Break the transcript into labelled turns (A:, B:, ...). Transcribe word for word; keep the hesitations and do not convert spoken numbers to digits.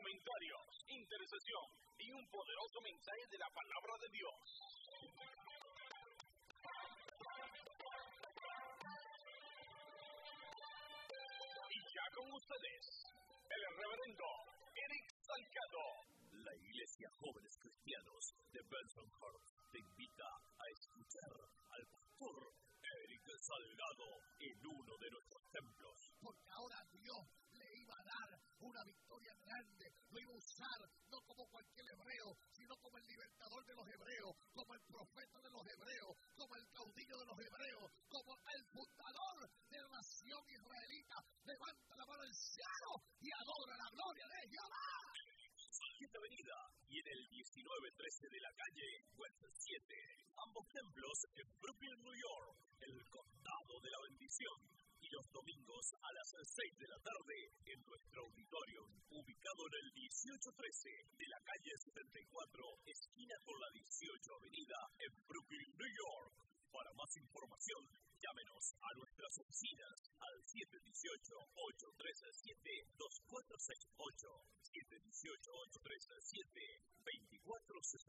A: comentarios, intercesión y un poderoso mensaje de la palabra de Dios. Y ya con ustedes, el reverendo Eric Salgado.
B: La Iglesia Jóvenes Cristianos de Bensonhurst te invita a escuchar al pastor Eric Salgado en uno de nuestros templos.
C: Porque ahora Dios le iba a dar una victoria grande, lo iba a usar no como cualquier hebreo, sino como el libertador de los hebreos, como el profeta de los hebreos, como el caudillo de los hebreos, como el fundador de la nación israelita. Levanta la mano al cielo y adora la gloria de Jehová.
B: Quinta Avenida y en el diecinueve trece de la calle West siete, ambos templos en Brooklyn, New York, el condado de la bendición, y los domingos a las seis de la tarde en nuestro auditorio, ubicado en el dieciocho trece de la calle setenta y cuatro, esquina con la dieciocho Avenida en Brooklyn, New York. Para más información, llámenos a nuestras oficinas al siete uno ocho, ocho tres siete, dos cuatro seis ocho, siete uno ocho, ocho tres siete, dos cuatro seis